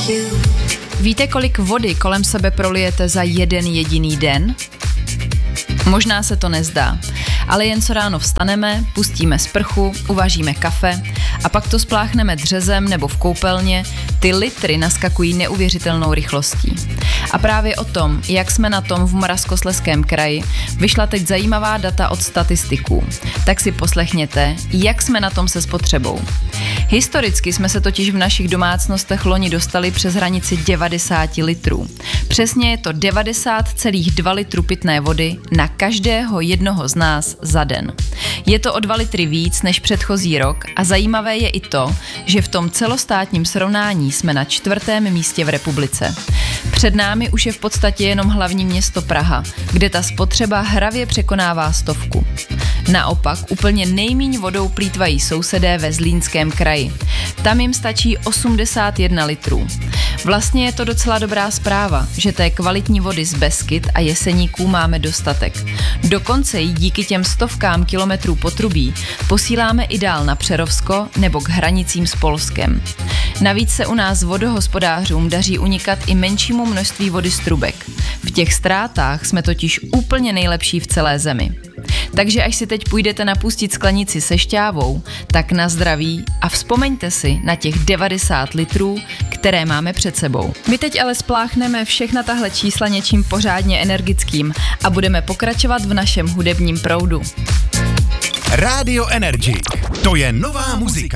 Víte, kolik vody kolem sebe prolijete za jeden jediný den? Možná se to nezdá, ale jen co ráno vstaneme, pustíme sprchu, uvaříme kafe a pak to spláchneme dřezem nebo v koupelně, ty litry naskakují neuvěřitelnou rychlostí. A právě o tom, jak jsme na tom v Moravskoslezském kraji, vyšla teď zajímavá data od statistiků. Tak si poslechněte, jak jsme na tom se spotřebou. Historicky jsme se totiž v našich domácnostech loni dostali přes hranici 90 litrů. Přesně je to 90,2 litru pitné vody na každého jednoho z nás za den. Je to o 2 litry víc než předchozí rok a zajímavé je i to, že v tom celostátním srovnání jsme na 4. místě v republice. Před námi už je v podstatě jenom hlavní město Praha, kde ta spotřeba hravě překonává 100. Naopak úplně nejmíň vodou plýtvají sousedé ve Zlínském kraji. Tam jim stačí 81 litrů. Vlastně je to docela dobrá zpráva, že té kvalitní vody z Beskyd a Jeseníků máme dostatek. Dokonce ji díky těm stovkám kilometrů potrubí posíláme i dál na Přerovsko nebo k hranicím s Polskem. Navíc se u nás vodohospodářům daří unikat i menšímu množství vody z trubek. V těch ztrátách jsme totiž úplně nejlepší v celé zemi. Takže až si teď půjdete napustit sklenici se šťávou, tak na zdraví a vzpomeňte si na těch 90 litrů, které máme před sebou. My teď ale spláchneme všechna tahle čísla něčím pořádně energickým a budeme pokračovat v našem hudebním proudu. Radio Energy. To je nová muzika.